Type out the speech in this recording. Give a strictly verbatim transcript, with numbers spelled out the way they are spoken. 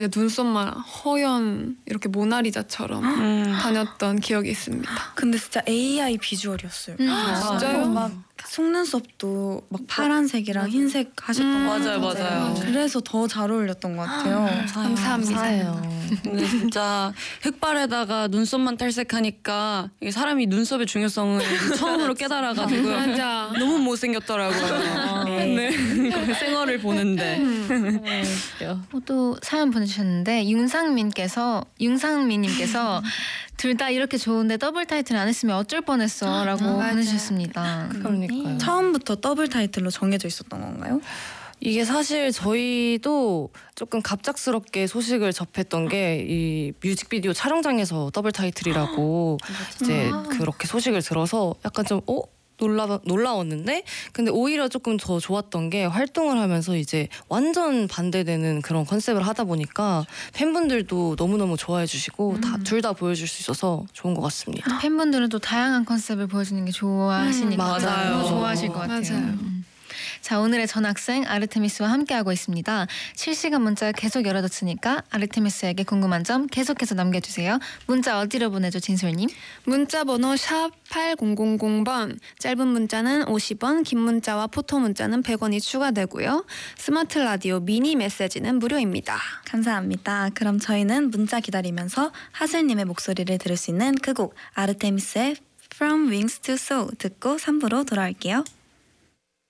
눈썹만 허연 이렇게 모나리자처럼 음. 다녔던 기억이 있습니다. 근데 진짜 에이아이 비주얼이었어요. 음, 진짜요? 막 속눈썹도 막 파란색이랑 흰색 하셨던 음, 거 맞아요, 같아요. 맞아요. 그래서 더 잘 어울렸던 것 같아요. 감사합니다. 근데 진짜 흑발에다가 눈썹만 탈색하니까 이게 사람이 눈썹의 중요성을 처음으로 깨달아가지고 맞아. 너무 못생겼더라고요. 네. 생얼을 보는데. 또 사연 보내주셨는데 윤상민께서 윤상민님께서 둘 다 이렇게 좋은데 더블 타이틀 안 했으면 어쩔 뻔했어라고 아, 맞아요. 보내주셨습니다. 그러니까요. 처음부터 더블 타이틀로 정해져 있었던 건가요? 이게 사실 저희도 조금 갑작스럽게 소식을 접했던 게 이 뮤직비디오 촬영장에서 더블 타이틀이라고 이제 그렇게 소식을 들어서 약간 좀 어? 놀라, 놀라웠는데 근데 오히려 조금 더 좋았던 게 활동을 하면서 이제 완전 반대되는 그런 컨셉을 하다 보니까 팬분들도 너무너무 좋아해 주시고 다 둘 다 보여줄 수 있어서 좋은 것 같습니다. 팬분들은 또 다양한 컨셉을 보여주는 게 좋아하시니까 음, 맞아요. 더 좋아하실 것 같아요. 맞아요. 음. 자, 오늘의 전학생 아르테미스와 함께하고 있습니다. 실시간 문자 계속 열어뒀으니까 아르테미스에게 궁금한 점 계속해서 남겨주세요. 문자 어디로 보내죠, 진솔님? 문자 번호 샵 팔공공공 번, 짧은 문자는 오십 원, 긴 문자와 포토 문자는 백 원이 추가되고요. 스마트 라디오 미니 메시지는 무료입니다. 감사합니다. 그럼 저희는 문자 기다리면서 하슬님의 목소리를 들을 수 있는 그 곡 아르테미스의 From Wings to Soul 듣고 삼 부로 돌아올게요.